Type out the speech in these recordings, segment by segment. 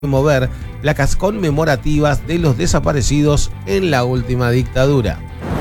mover placas conmemorativas de los desaparecidos en la última dictadura.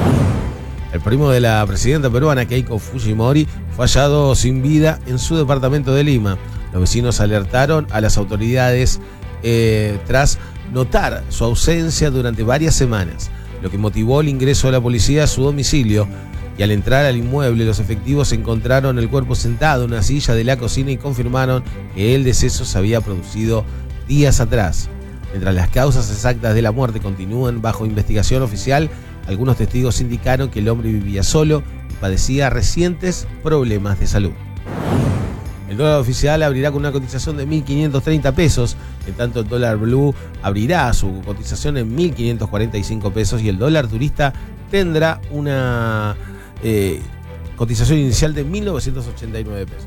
El primo de la presidenta peruana, Keiko Fujimori, fue hallado sin vida en su departamento de Lima. Los vecinos alertaron a las autoridades tras notar su ausencia durante varias semanas, lo que motivó el ingreso de la policía a su domicilio. Y al entrar al inmueble, los efectivos encontraron el cuerpo sentado en una silla de la cocina y confirmaron que el deceso se había producido días atrás. Mientras las causas exactas de la muerte continúan bajo investigación oficial, algunos testigos indicaron que el hombre vivía solo y padecía recientes problemas de salud. El dólar oficial abrirá con una cotización de 1.530 pesos, en tanto el dólar blue abrirá su cotización en 1.545 pesos y el dólar turista tendrá una cotización inicial de 1.989 pesos.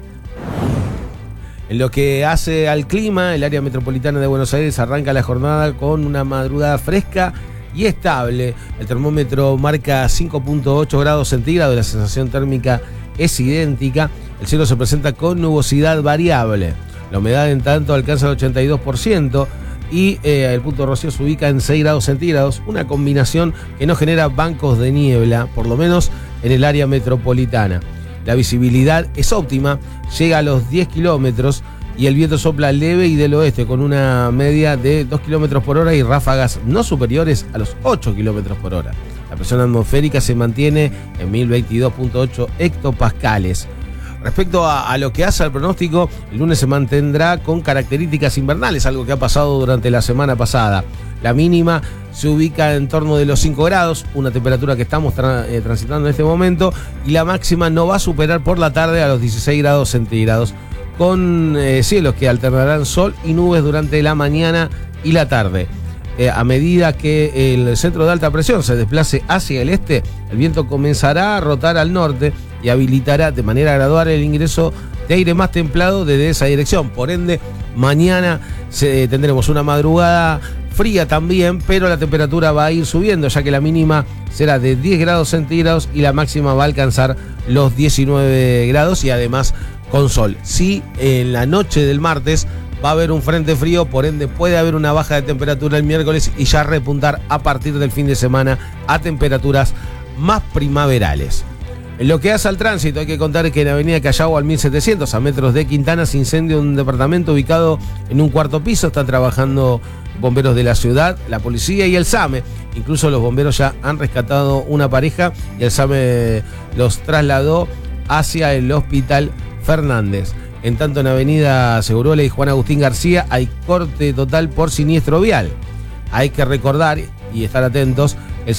En lo que hace al clima, el área metropolitana de Buenos Aires arranca la jornada con una madrugada fresca y estable. El termómetro marca 5.8 grados centígrados, la sensación térmica es idéntica. El cielo se presenta con nubosidad variable. La humedad en tanto alcanza el 82% y el punto de rocío se ubica en 6 grados centígrados, una combinación que no genera bancos de niebla, por lo menos en el área metropolitana. La visibilidad es óptima, llega a los 10 kilómetros y el viento sopla leve y del oeste con una media de 2 kilómetros por hora y ráfagas no superiores a los 8 kilómetros por hora. La presión atmosférica se mantiene en 1022.8 hectopascales. Respecto a lo que hace al pronóstico, el lunes se mantendrá con características invernales, algo que ha pasado durante la semana pasada. La mínima se ubica en torno de los 5 grados, una temperatura que estamos transitando en este momento, y la máxima no va a superar por la tarde a los 16 grados centígrados, con cielos que alternarán sol y nubes durante la mañana y la tarde. A medida que el centro de alta presión se desplace hacia el este, el viento comenzará a rotar al norte y habilitará de manera gradual el ingreso de aire más templado desde esa dirección. Por ende, mañana tendremos una madrugada fría también, pero la temperatura va a ir subiendo, ya que la mínima será de 10 grados centígrados y la máxima va a alcanzar los 19 grados y además con sol. Sí, en la noche del martes va a haber un frente frío, por ende puede haber una baja de temperatura el miércoles y ya repuntar a partir del fin de semana a temperaturas más primaverales. En lo que hace al tránsito, hay que contar que en Avenida Callao al 1700, a metros de Quintana, se incendia un departamento ubicado en un cuarto piso. Están trabajando bomberos de la ciudad, la policía y el SAME. Incluso los bomberos ya han rescatado una pareja y el SAME los trasladó hacia el Hospital Fernández. En tanto, en Avenida Segurola y Juan Agustín García hay corte total por siniestro vial. Hay que recordar y estar atentos, el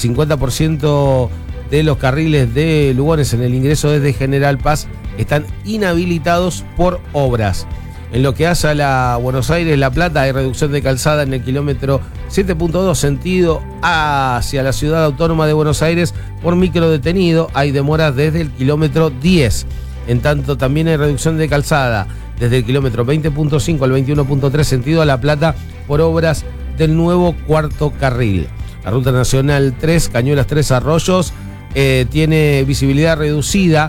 50% de los carriles de Lugones en el ingreso desde General Paz están inhabilitados por obras. En lo que hace a la Buenos Aires-La Plata, hay reducción de calzada en el kilómetro 7.2 sentido hacia la ciudad autónoma de Buenos Aires por micro detenido. Hay demoras desde el kilómetro 10. En tanto, también hay reducción de calzada desde el kilómetro 20.5 al 21.3 sentido a La Plata por obras del nuevo cuarto carril. La ruta nacional 3, Cañuelas 3 Arroyos, tiene visibilidad reducida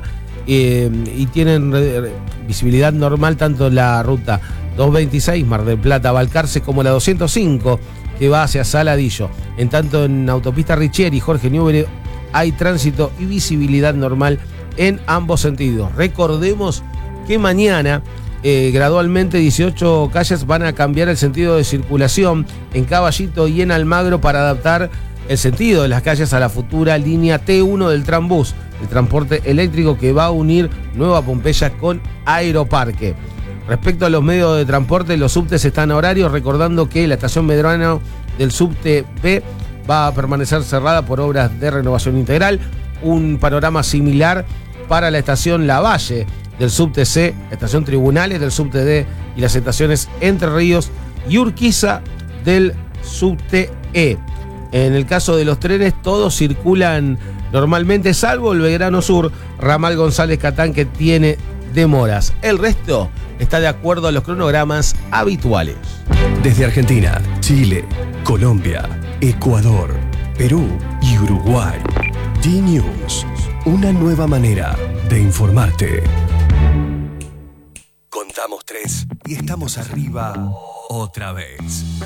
y tienen visibilidad normal tanto la ruta 226 Mar del Plata Balcarce como la 205 que va hacia Saladillo. En tanto, en autopista Richieri y Jorge Newbery hay tránsito y visibilidad normal en ambos sentidos. Recordemos que mañana gradualmente 18 calles van a cambiar el sentido de circulación en Caballito y en Almagro para adaptar el sentido de las calles a la futura línea T1 del Trambús, el transporte eléctrico que va a unir Nueva Pompeya con Aeroparque. Respecto a los medios de transporte, los subtes están a horario, recordando que la estación Medrano del subte B va a permanecer cerrada por obras de renovación integral. Un panorama similar para la estación Lavalle del subte C, la estación Tribunales del subte D y las estaciones Entre Ríos y Urquiza del subte E. En el caso de los trenes, todos circulan normalmente, salvo el Belgrano Sur, ramal González Catán, que tiene demoras. El resto está de acuerdo a los cronogramas habituales. Desde Argentina, Chile, Colombia, Ecuador, Perú y Uruguay, D-News, una nueva manera de informarte. Contamos 3 y estamos arriba otra vez.